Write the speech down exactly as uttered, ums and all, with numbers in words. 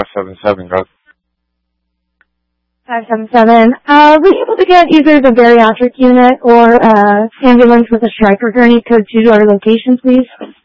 seven seven, go. five seven seven. Uh, were you able to get either the bariatric unit or uh, ambulance with a striker gurney code two to our location, please?